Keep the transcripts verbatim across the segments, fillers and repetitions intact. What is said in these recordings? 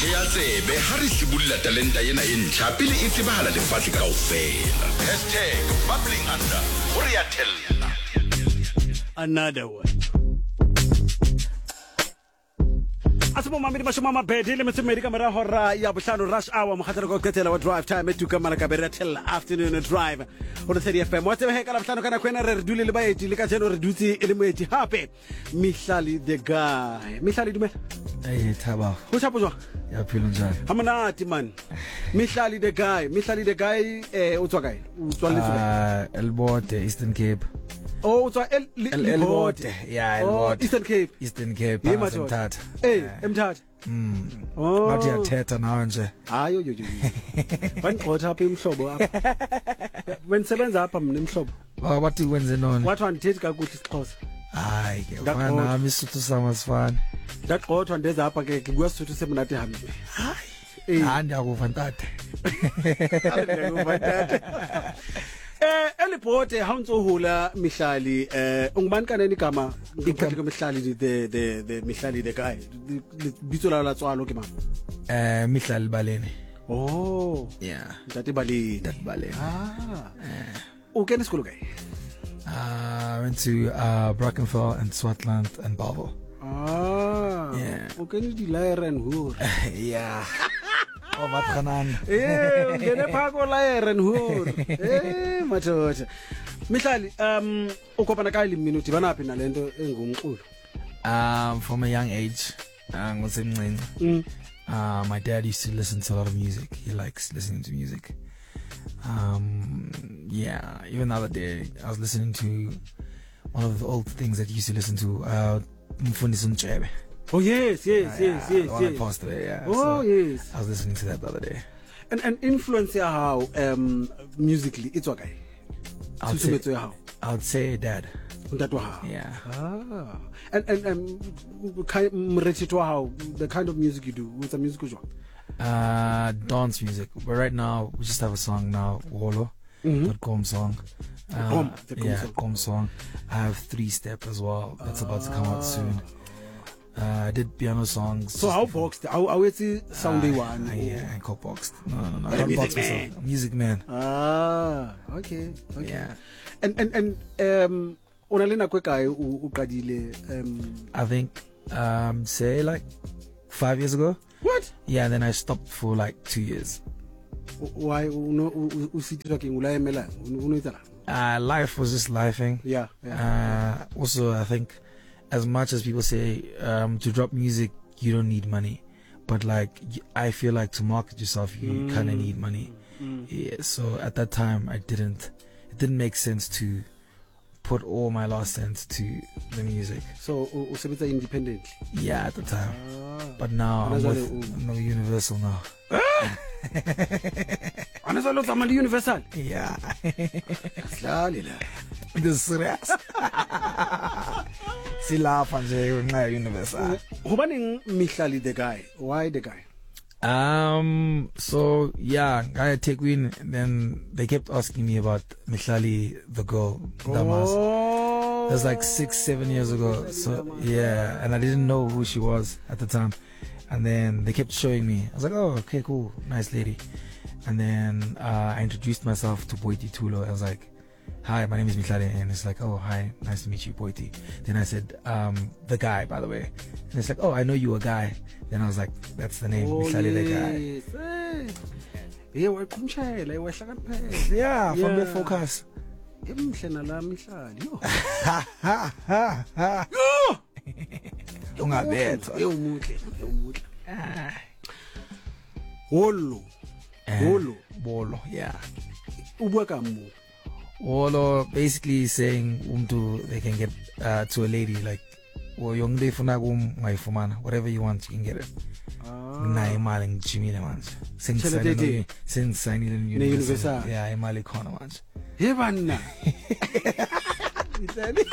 ke ya tsebe ha re sibulla talenta ena e ntjha pele e tsebahala lefatshe kaofela hashtag bubbling under hore ya tella another one. Asimo mamedi mashoma mabedi le metsemedi ka mara hora ya bohlano rush hour mokhatlelo go qetela wa drive time e tuka mana ka bere tella afternoon drive on thirty F M wa tsebe he ka la bohlano kana kwena re dule le baeti le ka tseno re dutse e le moeti hape Mihlali the guy Mihlali dumela eh thaba ho tshapo jwa ya philo njani amanati man Mihlali the guy Mihlali the guy eh o tswa kae o tswa le ah Elbote Eastern Cape. Oh, so El Elbote, yeah, Elbote. Oh, Eastern Cape. Eastern Cape. Hey, Mthatha. Hey, Mthatha. Mm. Oh. Bathi yathetha nawe nje. Hayi yo yo yo. Banqotha apha imhlobo apha. Wensebenza apha mina imhlobo. Ba bathi wenze nona. Wathi andithethi kakuhle isiXhosa. Hayi ke mfana nami isuthu sama sifana. Ndaqothwa ndeza apha ke kubuya isuthu seminathi hambi. Hayi. Eh, handi akuva Ntathe. Akuva Ntathe. Eh Elbote ha ntso hola Mihlali eh ungubani kanene igama ngiphathi ke Mihlali the the the Mihlali the guy bitso la la tswalo ke mama eh Mihlali Baleni. Oh yeah Ntate Baleni Ntate Baleni. Ah o kene skolo kae uh went to uh Brackenfell and Swartland and Bellville. Ah yeah o kene di laere and hoor yeah oh wat ganan eh ngene phako laere and hoor eh mathotha Mihlali um ukopana kae le minuti bana phi nalento engumculo um from a young age uh, mm. uh my dad used to listen to a lot of music. He likes listening to music. Um yeah, even the other day I was listening to one of the old things that he used to listen to, uh Mfundisi Ntshebe. Oh yes, yes, uh, yes, yeah, yes, the one yes. that passed away, yeah. Oh so yes. I was listening to that the other day. And and influence ya how um musically it's okay. I would say, how? I would say dad. That how? Yeah. Ah. And and um kind how the kind of music you do. What's a musical genre? Uh dance music. But right now we just have a song now, Wolo. Mm-hmm. The Gom song. Uh, Gom, the Gom yeah, song. Gom song. I have three step as well. That's ah. about to come out soon. Uh, I did piano songs. So how boxed? How how it's sound uh, one? Uh, yeah, I call boxed. No, no, no. I don't box myself. Music man. Ah, okay, okay. Yeah. And and and um, onalena kwekae uqadile um. I think um say like five years ago. What? Yeah, then I stopped for like two years. Why? No, usitwa ke ngulaemela. Unoitala. Uh, life was just lifing. Yeah. yeah. Uh, also, I think, as much as people say um, to drop music, you don't need money, but like I feel like to market yourself, you mm. kind of need money. Mm. Yeah. So at that time, I didn't. It didn't make sense to put all my last cents to the music. So usebenzisa independently. Yeah, at the time. Ah. But now I'm with no Universal now. Anazalo zamali Universal. Yeah. Slali la. This serious. Silapha nje nqa Universal. Hobani Mihlali the guy? Why the guy? Um so yeah, I take win, then they kept asking me about Mihlali the girl. Oh. That was like six, seven years ago. So yeah, and I didn't know who she was at the time. And then they kept showing me. I was like, oh, okay, cool, nice lady. And then uh, I introduced myself to Boiti Tulo. I was like, hi, my name is Mihlali. And it's like, oh, hi, nice to meet you, Boiti. Then I said, um, the guy, by the way. And it's like, oh, I know you a guy. Then I was like, that's the name, oh, Mihlali yes. the guy. Yeah, we're kumshayela, we're hlakaniphe. Yeah, from the focus. Emhle nala Mihlali. Yo. Ha ha ha ha. Yo. Ungabetha. Yo muhle, yo muhle. Ah. Wolo. Wolo. Wolo, yeah. Ubuka mu. Wolo basically saying umtu they can get uh, to a lady like or young day funa kum ngayifumana, whatever you want you can get it. Ah. Na imali ngijimile manje. Sengisayinile sengisayinile ne Universal. Yeah, imali khona manje. Yebana. Mihlali.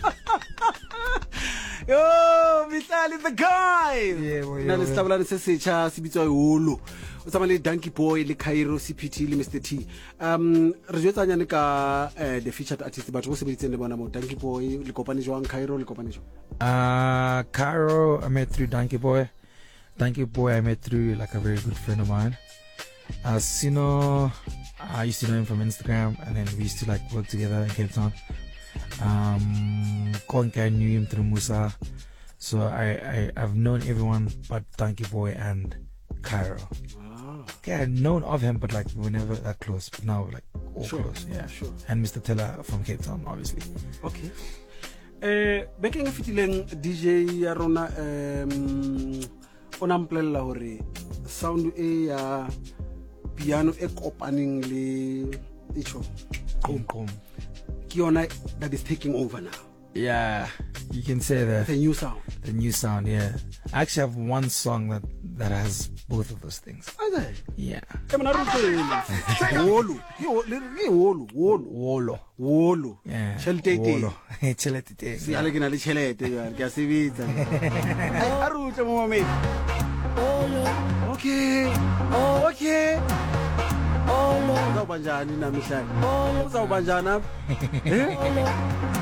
Yo, Mihlali the guy. Yeah, boy. Na le stabalane se secha sibitswa Wolo. O tsama le Donkey Boy le Cairo C P T le Mister T. Um re jwetsa nyane ka uh, the featured artist batho go sebeditseng le bona mo Donkey Boy le kopane jwang Cairo le kopane jwang? Uh Cairo I met through Donkey Boy. Thank You Boy I met through like a very good friend of mine. Uh, Sino, I used to know him from Instagram, and then we used to like work together in Cape Town. Um, Konka, I knew him through Musa. So I, I, I've known everyone but Thank You Boy and Cairo. Wow. Okay, I'd known of him, but like we were never that close. But now we're like all Sure, close. Yeah, sure. And Mister Teller from Cape Town, obviously. Okay. Eh, bekeng e fetileng D J ya rona um o na mpolella hore sound e ya piano e kopaneng le icho Boom, boom. ke yona that is taking over now. Yeah, you can say that. The new sound. The new sound, yeah. I actually have one song that, that has both of those things. Are they? Yeah. Ke mona re tlo wolo ke wolo wolo Wolo. wolo Yeah. Chelete Wolo. Chelete teng. se ale ke na le chelete jwale ke a sebetsa a rute mo mamedi okay okay uzawuba njani namhlanje uzawuba njani apha eh